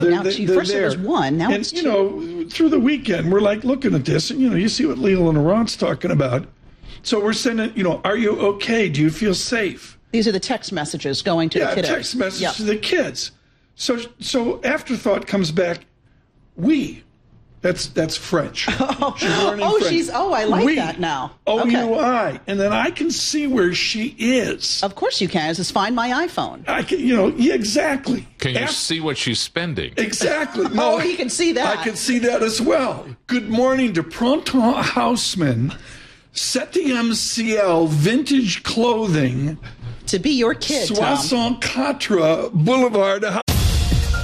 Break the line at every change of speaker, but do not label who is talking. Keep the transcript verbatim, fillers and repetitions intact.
Now,
They're,
two,
they're
first
there.
it was one, now
and,
it's two.
you know, through the weekend, we're like looking at this, and, you know, you see what Leland Aron's talking about. So we're sending, you know, are you okay? Do you feel safe?
These are the text messages going to
yeah,
the kiddos.
Yeah, text messages
yep.
to the kids. So, so afterthought comes back, we. That's that's French.
Oh,
she's learning
oh,
French.
she's, oh, I like
we,
that now.
O U I.
Okay.
And then I can see where she is.
Of course you can. This is Find My iPhone.
I can, you know, yeah, exactly.
Can you
After,
see what she's spending?
Exactly. No,
oh, you can see that.
I can see that as well. Good morning to Printemps Houseman, sept M C L Vintage Clothing.
To be your kid, Tom.
Soixante-Quatre Boulevard.